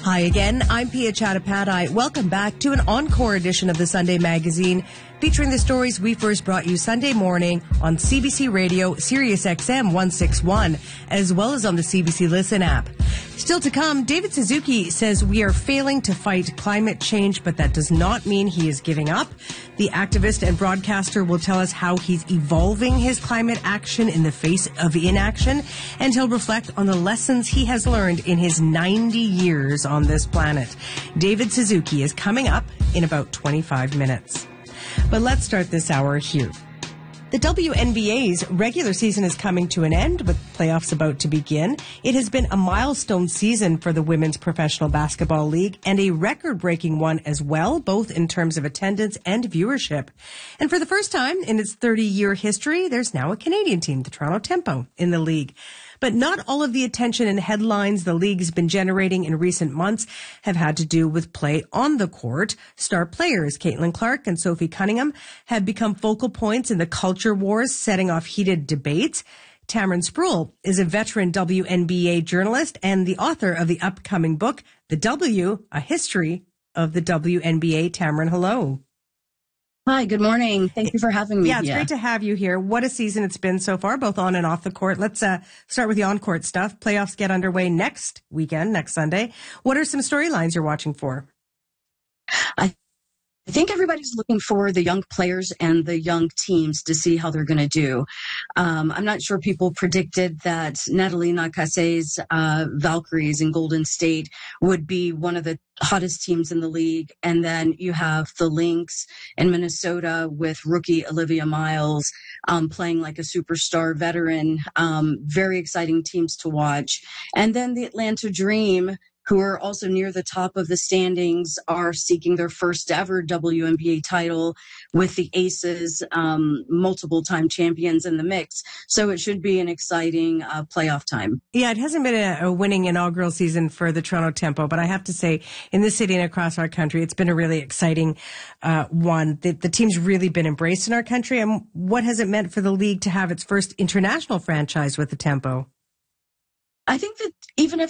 Hi again, I'm Pia Chattopadhyay. Welcome back to an encore edition of the Sunday Magazine, featuring the stories we first brought you Sunday morning on CBC Radio, Sirius XM 161, as well as on the CBC Listen app. Still to come, David Suzuki says we are failing to fight climate change, but that does not mean he is giving up. The activist and broadcaster will tell us how he's evolving his climate action in the face of inaction, and he'll reflect on the lessons he has learned in his 90 years on this planet. David Suzuki is coming up in about 25 minutes. But let's start this hour here. The WNBA's regular season is coming to an end, with playoffs about to begin. It has been a milestone season for the Women's Professional Basketball League, and a record-breaking one as well, both in terms of attendance and viewership. And for the first time in its 30-year history, there's now a Canadian team, the Toronto Tempo, in the league. But not all of the attention and headlines the league's been generating in recent months have had to do with play on the court. Star players Caitlin Clark and Sophie Cunningham have become focal points in the culture wars, setting off heated debates. Tamron Spruill is a veteran WNBA journalist and the author of the upcoming book, The W, A History of the WNBA. Tamron, hello. Hi, good morning. Thank you for having me. Yeah, it's great to have you here. What a season it's been so far, both on and off the court. Let's start with the on-court stuff. Playoffs get underway next weekend, next Sunday. What are some storylines you're watching for? I think everybody's looking for the young players and the young teams to see how they're going to do. I'm not sure people predicted that Natalie Nakase's Valkyries in Golden State would be one of the hottest teams in the league. And then you have the Lynx in Minnesota with rookie Olivia Miles playing like a superstar veteran. Very exciting teams to watch. And then the Atlanta Dream, who are also near the top of the standings, are seeking their first ever WNBA title with the Aces, multiple-time champions in the mix. So it should be an exciting playoff time. Yeah, it hasn't been a winning inaugural season for the Toronto Tempo, but I have to say, in this city and across our country, it's been a really exciting one. The team's really been embraced in our country. And what has it meant for the league to have its first international franchise with the Tempo? I think that even if